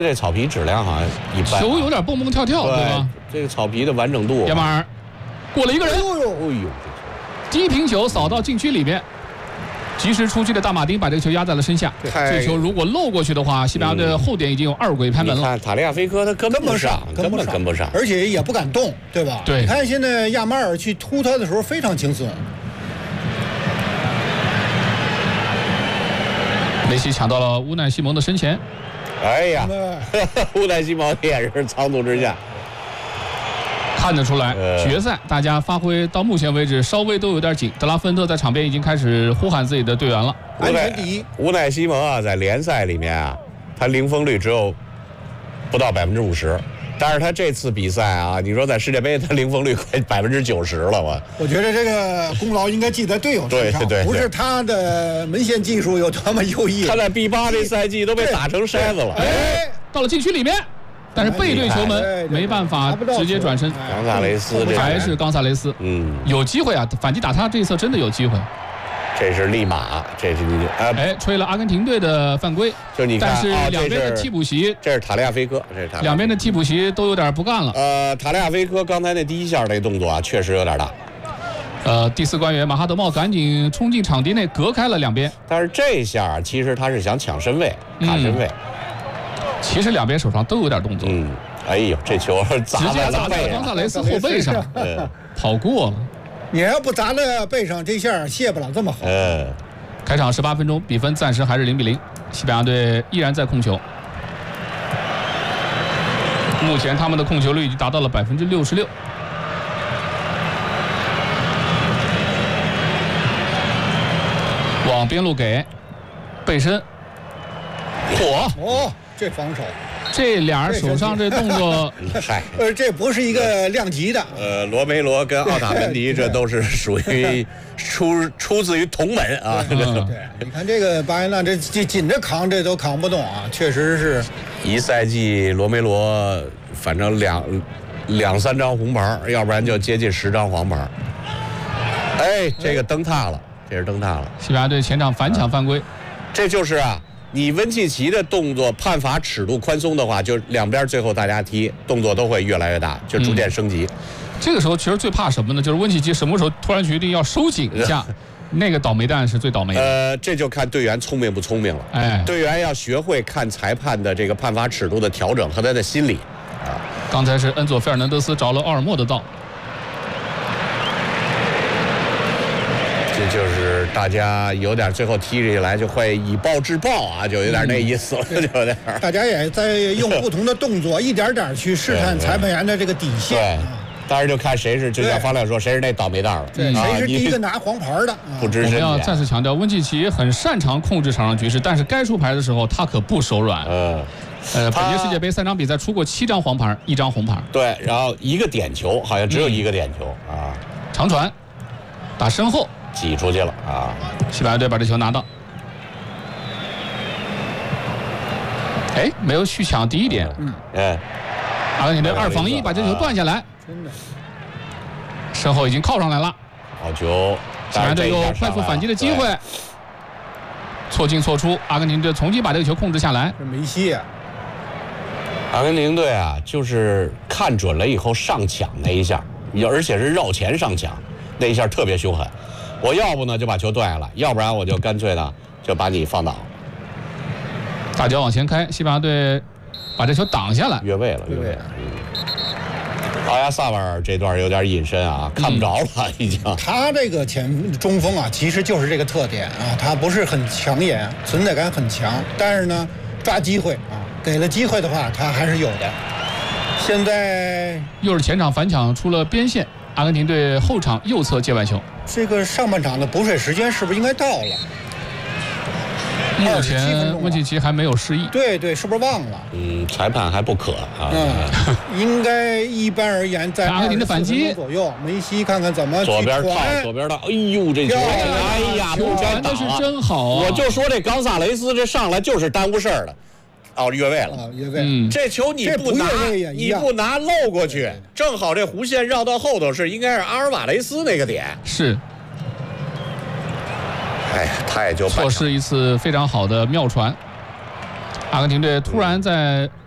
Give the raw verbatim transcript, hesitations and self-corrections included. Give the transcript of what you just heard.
这草皮质量好像一般， 球有点蹦蹦跳跳，对吧？ 这个草皮的完整度。 亚马尔过了一个人， 哎呦，哎呦， 低平球扫到禁区里面，及时出击的大马丁把这个球压在了身下。这球如果漏过去的话，西班牙的后点已经有二鬼拍门了。 你看塔利亚菲科他跟不上，根本跟不上， 而且也不敢动，对吧？ 对。 你看现在亚马尔去突他的时候非常轻松。 梅西抢到了乌奈西蒙的身前。 哎呀，乌奈西蒙也是仓促之下。 看得出来，呃、决赛大家发挥到目前为止稍微都有点紧。德拉芬特在场边已经开始呼喊自己的队员了。 安全第一。 乌奈西蒙啊，在联赛里面啊，他零封率只有不到百分之五十，但是他这次比赛啊，你说在世界杯他零封率快百分之九十了，我。 我觉得这个功劳应该记在队友身上， 对对对， 不是他的门线技术有多么优异。 他在 B 八这赛季都被打成筛子了。 哎，到了禁区里面。但是背对球门没办法直接转身， 冈萨雷斯这还是冈萨雷斯， 嗯， 有机会啊，反击打他这一侧真的有机会。 这是利马，这是你呃，哎，吹了阿根廷队的犯规， 就你看， 但是两边的替补席， 这是塔利亚菲科，这是塔两边的替补席都有点不干了。 呃，塔利亚菲科刚才那第一下那动作啊，确实有点大。 呃，第四官员马哈德茂赶紧冲进场地内，隔开了两边。 但是这下其实他是想抢身位，卡身位。 嗯其实两边手上都有点动作。 嗯，哎呦，这球直接砸在冈萨雷斯后背上，跑过了。 你要不砸在背上，这下卸不了这么好。 嗯， 开场十八分钟，比分暂时还是零比零，西班牙队依然在控球。目前他们的控球率已经达到了百分之六十六。往边路给背身，火哦。这防守， 这俩人手上这动作， 嗨， 呃，这不是一个量级的。 呃，罗梅罗跟奥塔门迪这都是属于出出自于同门啊。 对，对你看这个巴耶纳这这紧着扛，这都扛不动啊，确实是。 一赛季罗梅罗反正两两三张红牌，要不然就接近十张黄牌。哎，这个蹬踏了，这是蹬踏了。 西班牙队前场反抢犯规， 嗯、这就是啊。你温契奇的动作判罚尺度宽松的话，就两边最后大家踢动作都会越来越大，就逐渐升级。嗯、 这个时候其实最怕什么呢？就是温契奇什么时候突然决定要收紧一下，那个倒霉蛋是最倒霉的。 呃，这就看队员聪明不聪明了。 哎， 队员要学会看裁判的这个判罚尺度的调整和他的心理。 啊，刚才是恩佐·费尔南德斯着了奥尔莫的道。 这就是大家有点最后踢起来就会以暴制暴啊，就有点那意思了，嗯、就有点。 大家也在用不同的动作，一点点去试探裁判员的这个底线。 对，当然就看谁是，就像方亮说，谁是那倒霉蛋了。 对，谁是第一个拿黄牌的？ 不知真假。 我们要再次强调，温契奇很擅长控制场上局势，但是该出牌的时候他可不手软。 嗯。 呃，本届世界杯三场比赛出过七张黄牌，一张红牌。 对，然后一个点球，好像只有一个点球、嗯、啊。 长传，打身后。 挤出去了啊！ 西班牙队把这球拿到，哎，没有去抢第一点。 嗯，哎， 阿根廷队二防一把这球断下来， 真的， 身后已经靠上来了。 好球！ 西班牙队有快速反击的机会，错进错出，阿根廷队重新把这个球控制下来。 这梅西啊， 阿根廷队啊，就是看准了以后上抢那一下，而且是绕前上抢，那一下特别凶狠。我要不呢就把球断下来，要不然我就干脆呢就把你放倒。 大脚往前开，西班牙队把这球挡下来， 越位了，越位了。嗯，奥亚萨瓦尔这段有点隐身啊，看不着了已经。 他这个前中锋啊，其实就是这个特点啊，他不是很抢眼，存在感很强，但是呢抓机会啊，给了机会的话他还是有的。现在又是前场反抢出了边线，阿根廷队后场右侧界外球。 这个上半场的补水时间是不是应该到了？ 目前温契奇还没有示意。 对对，是不是忘了？ 嗯，裁判还不可啊。 嗯，应该一般而言在阿根廷的反击左右，梅西看看怎么左边套，左边套。哎呦，这球！哎呀，不该打， 这是真好啊！ 我就说这冈萨雷斯这上来就是耽误事儿的。哦，越位了， 越位。 嗯， 这球你不拿，你不拿漏过去，正好这弧线绕到后头是应该是阿尔瓦雷斯那个点。 是。 哎呀，他也就错失一次非常好的妙传。阿根廷队突然在